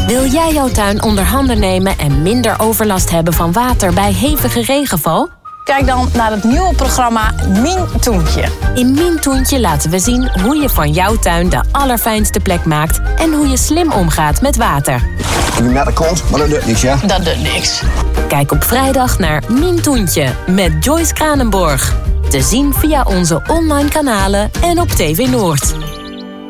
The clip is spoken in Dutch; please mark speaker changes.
Speaker 1: Wil jij jouw tuin onder handen nemen en minder overlast hebben van water bij hevige regenval?
Speaker 2: Kijk dan naar het nieuwe programma Mien Toentje.
Speaker 1: In Mien Toentje laten we zien hoe je van jouw tuin de allerfijnste plek maakt en hoe je slim omgaat met water.
Speaker 3: Je met de kont, maar dat doet niks, ja?
Speaker 2: Dat doet niks.
Speaker 1: Kijk op vrijdag naar Mien Toentje met Joyce Kranenborg. Te zien via onze online kanalen en op TV Noord.